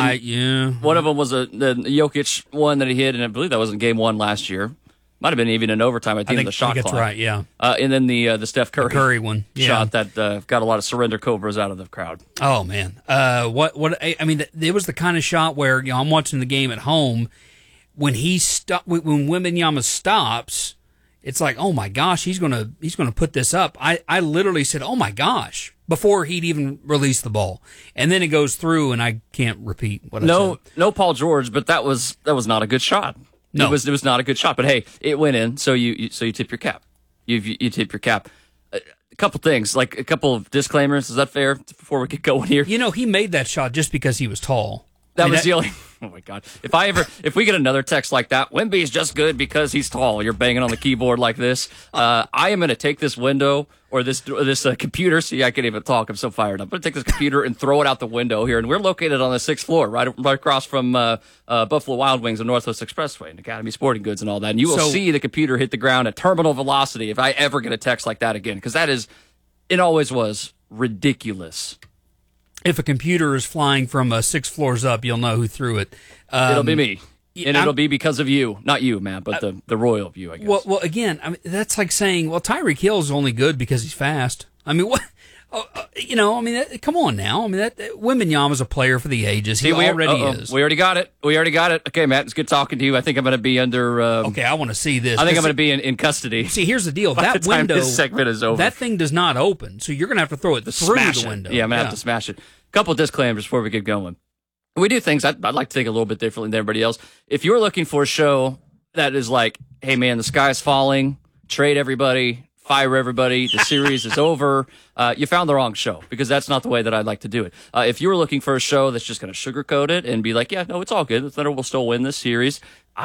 One of them was the Jokic one that he hit, and I believe that was in Game 1 last year. Might have been even in overtime at the end of the shot clock. That's right, yeah. And then the Steph Curry one, shot that got a lot of surrender cobras out of the crowd. Oh man, it was the kind of shot where I'm watching the game at home when when Wembanyama stops, it's like, oh my gosh, he's gonna put this up. I literally said, oh my gosh, before he'd even released the ball, and then it goes through, and I can't repeat what I said. No, Paul George, but that was not a good shot. No. It was not a good shot, but hey, it went in, so you tip your cap. You tip your cap. A couple things, like a couple of disclaimers. Is that fair before we get going here? He made that shot just because he was tall. That was the only. Oh my God! If we get another text like that, Wemby is just good because he's tall. You're banging on the keyboard like this. I am going to take this window or this computer. See, I can't even talk. I'm so fired up. I'm going to take this computer and throw it out the window here. And we're located on the 6th floor, right across from Buffalo Wild Wings and Northwest Expressway and Academy Sporting Goods and all that. And you will see the computer hit the ground at terminal velocity if I ever get a text like that again, because it always was ridiculous. If a computer is flying from 6 floors up, you'll know who threw it. It'll be me. And it'll be because of you. Not you, man, but the royal view, I guess. Well, again, that's like saying, well, Tyreek Hill is only good because he's fast. I mean, what? Come on now. Wembanyama's a player for the ages. He already is. We already got it. Okay, Matt, it's good talking to you. I think I'm going to be under... okay, I want to see this. I think I'm going to be in custody. See, here's the deal. That window... this segment is over. That thing does not open, so you're going to have to throw it through the window. Yeah, I'm going to have to smash it. A couple of disclaimers before we get going. We do things I'd like to think a little bit differently than everybody else. If you're looking for a show that is like, hey, man, the sky's falling, trade everybody, fire everybody, the series is over, you found the wrong show, because that's not the way that I'd like to do it. If you were looking for a show that's just going to sugarcoat it and be like, yeah, no, it's all good, the Thunder will still win this series,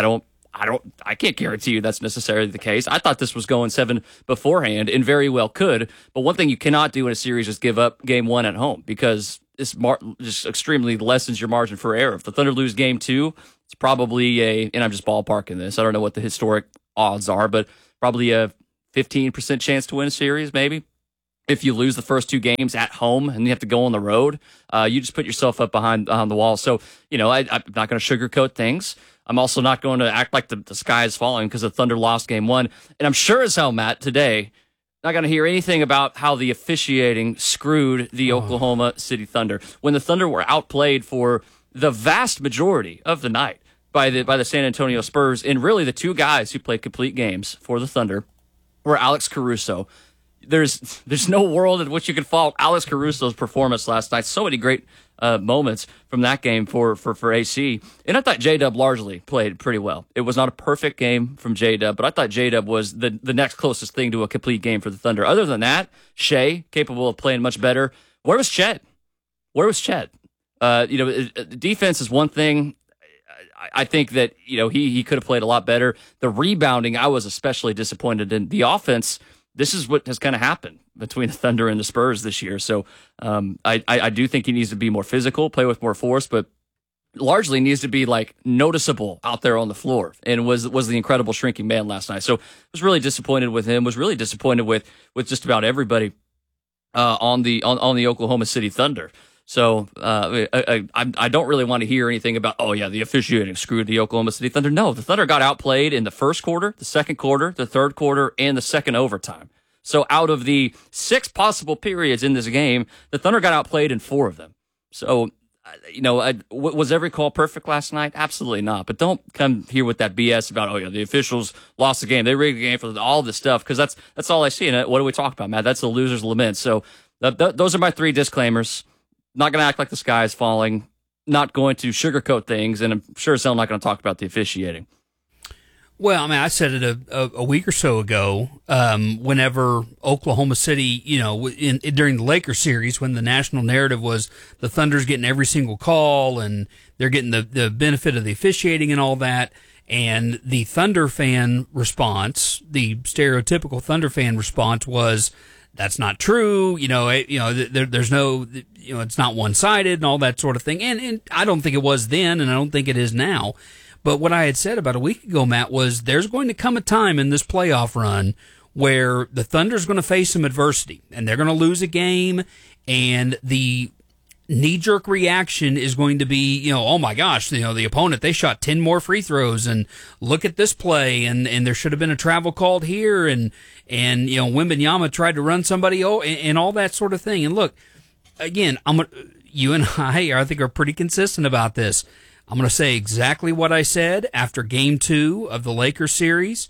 I can't guarantee you that's necessarily the case. I thought this was going 7 beforehand and very well could, but one thing you cannot do in a series is give up Game 1 at home, because this just extremely lessens your margin for error. If the Thunder lose Game 2, it's probably and I'm just ballparking this, I don't know what the historic odds are, but probably a 15% chance to win a series, maybe. If you lose the first 2 games at home and you have to go on the road, you just put yourself up behind the wall. So, I'm not going to sugarcoat things. I'm also not going to act like the sky is falling because the Thunder lost Game 1. And I'm sure as hell, Matt, today, not going to hear anything about how the officiating screwed the Oklahoma City Thunder when the Thunder were outplayed for the vast majority of the night by the San Antonio Spurs. And really the 2 guys who played complete games for the Thunder were Alex Caruso. There's no world in which you could fault Alex Caruso's performance last night. So many great moments from that game for AC. And I thought J-Dub largely played pretty well. It was not a perfect game from J-Dub, but I thought J-Dub was the next closest thing to a complete game for the Thunder. Other than that, Shea, capable of playing much better. Where was Chet? Defense is one thing. I think that, he could have played a lot better. The rebounding, I was especially disappointed in. The offense, this is what has kind of happened between the Thunder and the Spurs this year. So I do think he needs to be more physical, play with more force, but largely needs to be like noticeable out there on the floor, and was the incredible shrinking man last night. So I was really disappointed with him, was really disappointed with just about everybody on the Oklahoma City Thunder. So I don't really want to hear anything about, the officiating screwed the Oklahoma City Thunder. No, the Thunder got outplayed in the first quarter, the second quarter, the third quarter, and the second overtime. So out of the 6 possible periods in this game, the Thunder got outplayed in 4 of them. So, was every call perfect last night? Absolutely not. But don't come here with that BS about, the officials lost the game, they rigged the game, for all this stuff, because that's all I see. And what do we talk about, Matt? That's the loser's lament. So those are my 3 disclaimers. Not going to act like the sky is falling, not going to sugarcoat things, and I'm sure as hell not going to talk about the officiating. Well, I said it a week or so ago, whenever Oklahoma City, during the Lakers series, when the national narrative was the Thunder's getting every single call and they're getting the benefit of the officiating and all that, and the Thunder fan response, the stereotypical Thunder fan response was, that's not true. There's no, it's not one-sided and all that sort of thing. And I don't think it was then, and I don't think it is now. But what I had said about a week ago, Matt, was there's going to come a time in this playoff run where the Thunder's going to face some adversity, and they're going to lose a game, and the knee-jerk reaction is going to be, oh my gosh, the opponent, they shot 10 more free throws, and look at this play, and there should have been a travel called here, and Wembanyama tried to run somebody, and all that sort of thing. And look, again, you and I think are pretty consistent about this. I'm going to say exactly what I said after Game 2 of the Lakers series.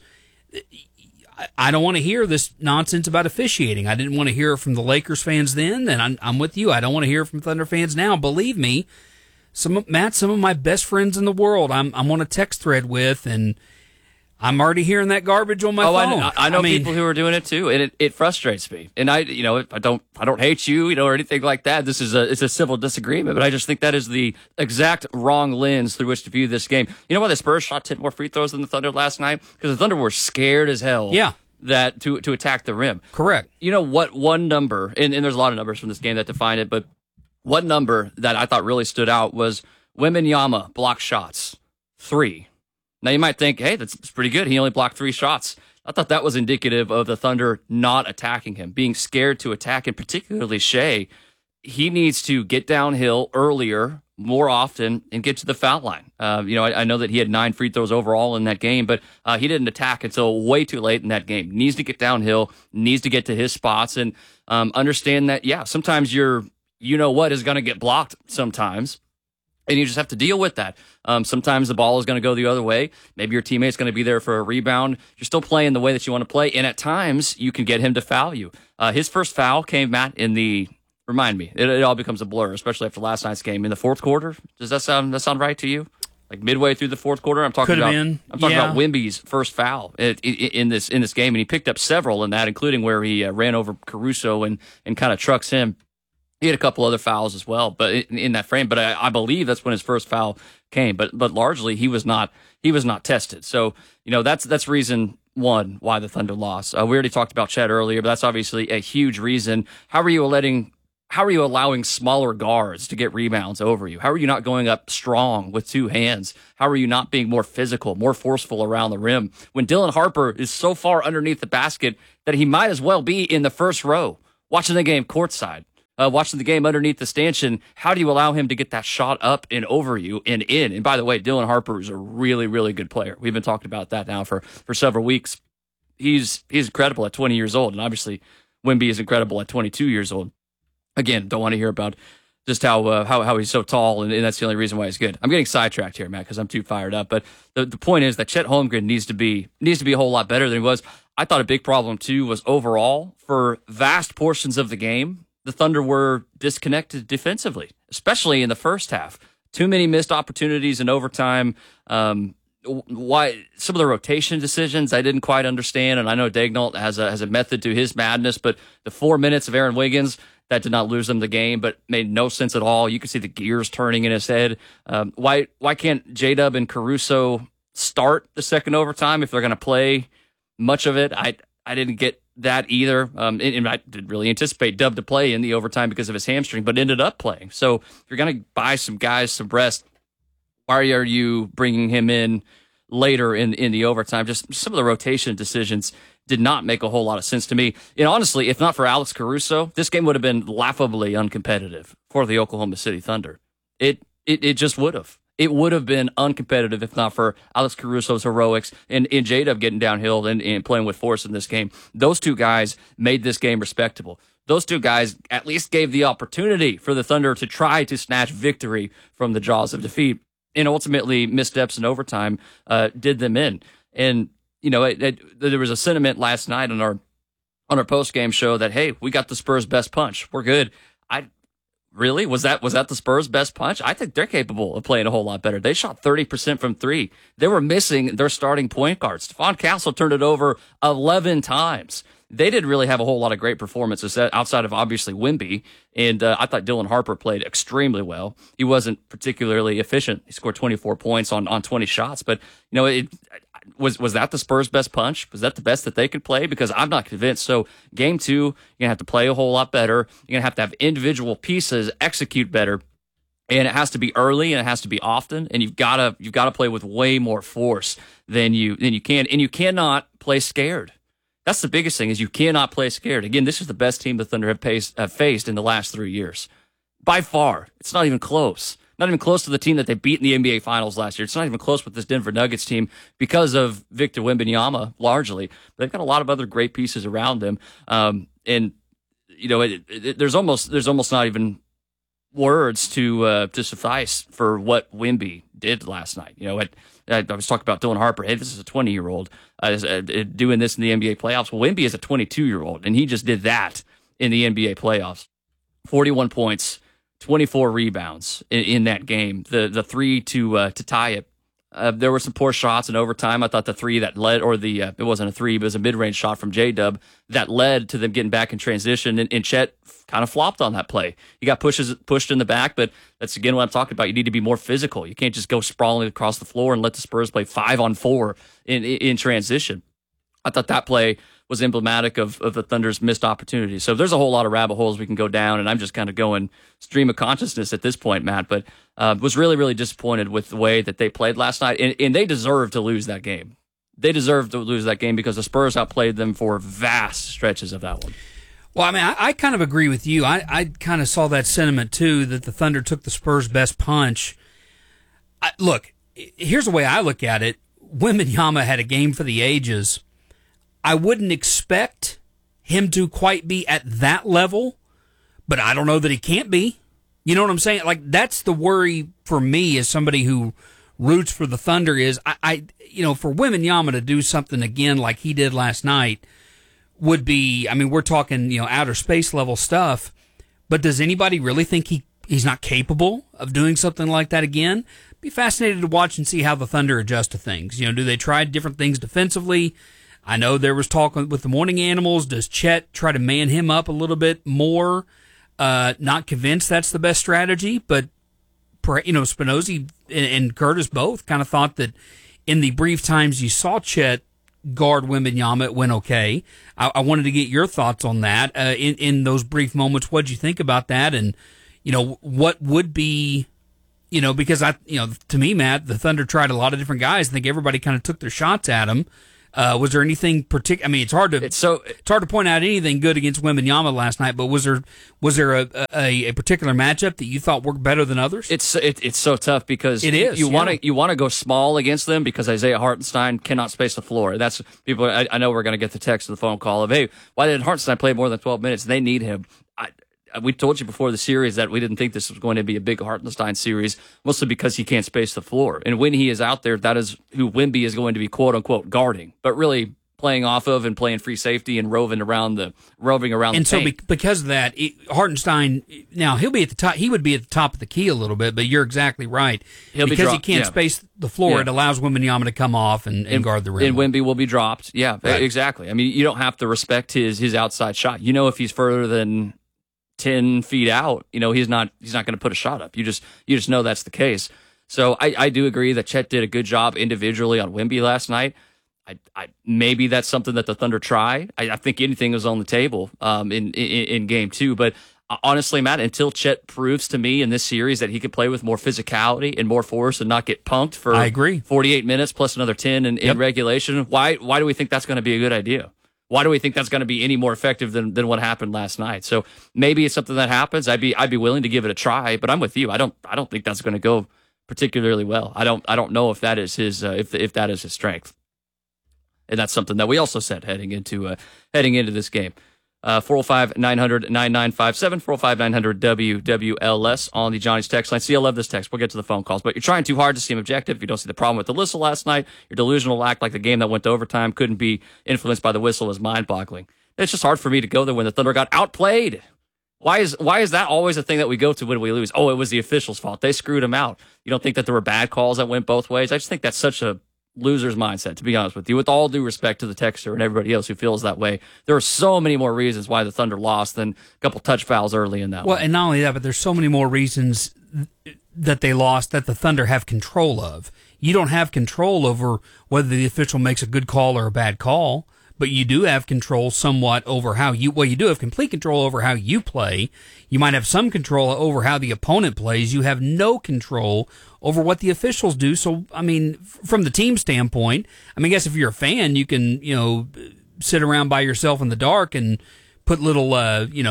I don't want to hear this nonsense about officiating. I didn't want to hear it from the Lakers fans then, and I'm with you. I don't want to hear it from Thunder fans now. Believe me, some of my best friends in the world I'm on a text thread with, and I'm already hearing that garbage on my phone. I know people who are doing it too, and it frustrates me. And I don't hate you, or anything like that. It's a civil disagreement, but I just think that is the exact wrong lens through which to view this game. You know why the Spurs shot 10 more free throws than the Thunder last night? Because the Thunder were scared as hell. Yeah. That to attack the rim. Correct. You know what? One number, and there's a lot of numbers from this game that define it, but one number that I thought really stood out was Wembanyama blocked shots 3. Now, you might think, hey, that's pretty good. He only blocked 3 shots. I thought that was indicative of the Thunder not attacking him, being scared to attack him, particularly Shea. He needs to get downhill earlier, more often, and get to the foul line. I know that he had 9 free throws overall in that game, but he didn't attack until way too late in that game. Needs to get downhill, needs to get to his spots, and understand that, sometimes is going to get blocked sometimes. And you just have to deal with that. Sometimes the ball is going to go the other way. Maybe your teammate's going to be there for a rebound. You're still playing the way that you want to play. And at times, you can get him to foul you. His first foul came, Matt, remind me, it all becomes a blur, especially after last night's game. In the fourth quarter? Does that sound right to you? Like midway through the fourth quarter? I'm talking about Wemby's first foul in this game. And he picked up several in that, including where he ran over Caruso and kind of trucks him. He had a couple other fouls as well, but in that frame. But I believe that's when his first foul came. But largely he was not tested. So that's reason one why the Thunder lost. We already talked about Chet earlier, but that's obviously a huge reason. How are you allowing smaller guards to get rebounds over you? How are you not going up strong with 2 hands? How are you not being more physical, more forceful around the rim when Dylan Harper is so far underneath the basket that he might as well be in the first row watching the game courtside? Watching the game underneath the stanchion, how do you allow him to get that shot up and over you and in? And by the way, Dylan Harper is a really, really good player. We've been talking about that now for several weeks. He's incredible at 20 years old, and obviously Wemby is incredible at 22 years old. Again, don't want to hear about just how he's so tall, and that's the only reason why he's good. I'm getting sidetracked here, Matt, because I'm too fired up. But the point is that Chet Holmgren needs to be a whole lot better than he was. I thought a big problem too was overall for vast portions of the game, the Thunder were disconnected defensively, especially in the first half. Too many missed opportunities in overtime. Why some of the rotation decisions I didn't quite understand, and I know Daigneault has a method to his madness, but the 4 minutes of Aaron Wiggins, that did not lose them the game, but made no sense at all. You could see the gears turning in his head. Why can't J-Dub and Caruso start the second overtime if they're going to play much of it? I didn't get that either. And I didn't really anticipate Dub to play in the overtime because of his hamstring, but ended up playing. So if you're going to buy some guys some rest, why are you bringing him in later in the overtime? Just some of the rotation decisions did not make a whole lot of sense to me. And honestly, if not for Alex Caruso, this game would have been laughably uncompetitive for the Oklahoma City Thunder. It just would have. It would have been uncompetitive if not for Alex Caruso's heroics and J-Dub getting downhill and playing with force in this game. Those two guys made this game respectable. Those two guys at least gave the opportunity for the Thunder to try to snatch victory from the jaws of defeat. And ultimately, missteps in overtime did them in. And there was a sentiment last night on our post-game show that, hey, we got the Spurs' best punch. We're good. Really? Was that the Spurs' best punch? I think they're capable of playing a whole lot better. They shot 30% from 3. They were missing their starting point guard. Stephon Castle turned it over 11 times. They didn't really have a whole lot of great performances outside of obviously Wemby, and I thought Dylan Harper played extremely well. He wasn't particularly efficient. He scored 24 points on 20 shots, but was that the Spurs' best punch? Was that the best that they could play? Because I'm not convinced. So game 2, you're gonna have to play a whole lot better. You're gonna have individual pieces execute better. And it has to be early, and it has to be often, and you've got to play with way more force than you can, and you cannot play scared. That's the biggest thing, is you cannot play scared. Again, this is the best team the Thunder have faced in the last 3 years. by far. It's not even close. Not even close to the team that they beat in the NBA Finals last year. It's not even close with this Denver Nuggets team because of Victor Wembanyama, largely. But they've got a lot of other great pieces around them. And, you know, there's almost not even words to suffice for what Wemby did last night. You know, I was talking about Dylan Harper. Hey, this is a 20-year-old doing this in the NBA playoffs. Well, Wemby is a 22-year-old, and he just did that in the NBA playoffs. 41 points, 24 rebounds in that game. The three to tie it. There were some poor shots in overtime. I thought the three that led, or it wasn't a three, but it was a mid-range shot from J-Dub that led to them getting back in transition. And Chet kind of flopped on that play. He got pushed in the back, but that's again what I'm talking about. You need to be more physical. You can't just go sprawling across the floor and let the Spurs play 5-on-4 in transition. I thought that play was emblematic of the Thunder's missed opportunities. So there's a whole lot of rabbit holes we can go down, and I'm just kind of going stream of consciousness at this point, Matt. But was really, really disappointed with the way that they played last night, and they deserved to lose that game. They deserved to lose that game because the Spurs outplayed them for vast stretches of that one. Well, I mean, I kind of agree with you. I kind of saw that sentiment, too, that the Thunder took the Spurs' best punch. Look, here's the way I look at it. Wembanyama had a game for the ages. I wouldn't expect him to quite be at that level, but I don't know that he can't be. You know what I'm saying? Like, that's the worry for me as somebody who roots for the Thunder is, for Wembanyama to do something again like he did last night would be, I mean, we're talking, outer space level stuff, but does anybody really think he's not capable of doing something like that again? Be fascinated to watch and see how the Thunder adjust to things. Do they try different things defensively? I know there was talk with the Morning Animals. Does Chet try to man him up a little bit more? Not convinced that's the best strategy, but Spinozzi and Curtis both kind of thought that in the brief times you saw Chet guard Wembanyama, it went okay. I wanted to get your thoughts on that. In those brief moments, what did you think about that? And, what would be, because to me, Matt, the Thunder tried a lot of different guys. I think everybody kind of took their shots at him. Was there anything particular? I mean, it's hard to point out anything good against Wembanyama last night. But was there a particular matchup that you thought worked better than others? It's so tough because it is. You want to go small against them because Isaiah Hartenstein cannot space the floor. That's people. I know we're going to get the text or the phone call of, hey, why did Hartenstein play more than 12 minutes? They need him. We told you before the series that we didn't think this was going to be a big Hartenstein series, mostly because he can't space the floor. And when he is out there, that is who Wemby is going to be, quote unquote, guarding, but really playing off of and playing free safety and roving around the And so paint. Because of that, Hartenstein, now he'll be at the top. He would be at the top of the key a little bit, but you're exactly right. Because he can't space the floor, it allows Wembanyama to come off and guard the rim. And Wemby will be dropped. Yeah, right. Exactly. I mean, you don't have to respect his outside shot. If he's further than 10 feet out, he's not going to put a shot up. You just know that's the case. So I do agree that Chet did a good job individually on Wemby last night. I maybe that's something that the Thunder try. I think anything was on the table in game 2, but honestly, Matt, until Chet proves to me in this series that he could play with more physicality and more force and not get punked for I agree. 48 minutes plus another 10 in regulation, why do we think that's going to be a good idea? Why do we think that's going to be any more effective than what happened last night? So maybe it's something that happens. I'd be willing to give it a try, but I'm with you. I don't think that's going to go particularly well. I don't know if that is his if that is his strength, and that's something that we also said heading into this game. 405-900-9957, 405-900-WWLS on the Johnny's text line. See, I love this text. We'll get to the phone calls, but you're trying too hard to seem objective. If you don't see the problem with the whistle last night, your delusional act like the game that went to overtime couldn't be influenced by the whistle is mind-boggling. It's just hard for me to go there when the Thunder got outplayed. Why is that always a thing that we go to when we lose? Oh, it was the officials' fault. They screwed them out. You don't think that there were bad calls that went both ways? I just think that's such a loser's mindset, to be honest with you. With all due respect to the texter and everybody else who feels that way, there are so many more reasons why the Thunder lost than a couple touch fouls early in that one. Well, and not only that, but there's so many more reasons that they lost that the Thunder have control of. You don't have control over whether the official makes a good call or a bad call, but you do have control somewhat over how you do have complete control over how you play. You might have some control over how the opponent plays. You have no control over what the officials do. So, I mean, from the team standpoint, I guess if you're a fan, you can, sit around by yourself in the dark and put little,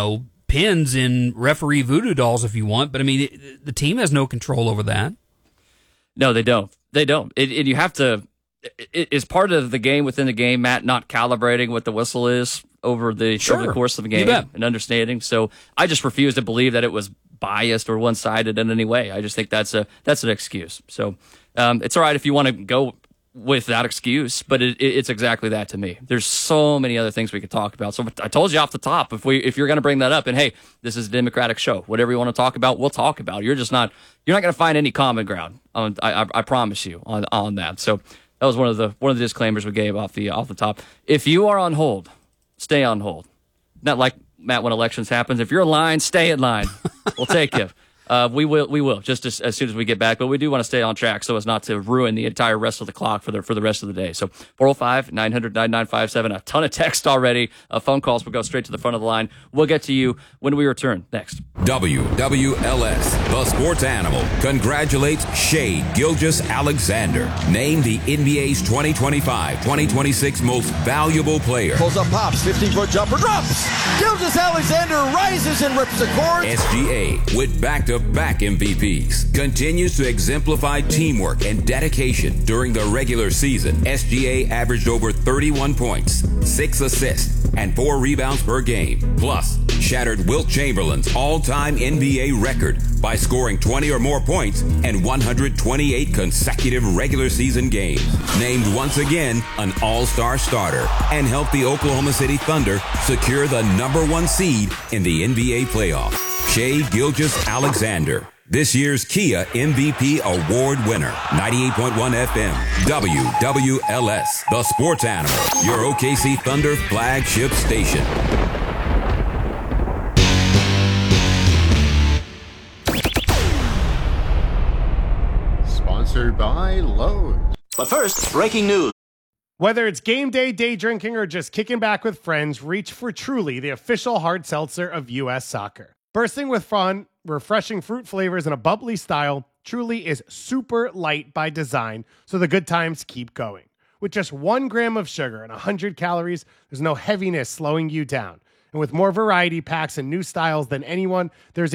pins in referee voodoo dolls if you want, but I mean, the team has no control over that. No, they don't. They don't. And you have to. It is part of the game within the game, Matt, not calibrating what the whistle is over the course of the game and understanding. So I just refuse to believe that it was biased or one-sided in any way. I just think that's an excuse. So it's all right if you want to go with that excuse, but it's exactly that to me. There's so many other things we could talk about. So I told you off the top, if you're going to bring that up, and hey, this is a democratic show, whatever you want to talk about, we'll talk about. You're not going to find any common ground. I promise you on that. So that was one of the disclaimers we gave off the top. If you are on hold, stay on hold. Not like Matt when elections happens. If you're in line, stay in line. We'll take you. We will just as soon as we get back, but we do want to stay on track so as not to ruin the entire rest of the clock for the rest of the day. So 405-900-9957, a ton of text already. Phone calls will go straight to the front of the line. We'll get to you when we return next. WWLS, the sports animal, congratulates Shea Gilgeous-Alexander, named the NBA's 2025-2026 most valuable player. Pulls up, pops, 15-foot jumper, drops. Gilgeous-Alexander rises and rips the cord. SGA, with back-to-back MVPs, continues to exemplify teamwork and dedication during the regular season. SGA averaged over 31 points, 6 assists, and 4 rebounds per game. Plus, shattered Wilt Chamberlain's all-time NBA record by scoring 20 or more points in 128 consecutive regular season games. Named once again an all-star starter and helped the Oklahoma City Thunder secure the #1 seed in the NBA playoffs. Shea Gilgeous-Alexander, this year's Kia MVP Award winner. 98.1 FM, WWLS, the sports animal, your OKC Thunder flagship station. Sponsored by Lowe's. But first, breaking news. Whether it's game day, day drinking, or just kicking back with friends, reach for Truly, the official hard seltzer of U.S. soccer. Bursting with fun, refreshing fruit flavors, and a bubbly style, Truly is super light by design, so the good times keep going. With just 1 gram of sugar and 100 calories, there's no heaviness slowing you down. And with more variety packs and new styles than anyone, there's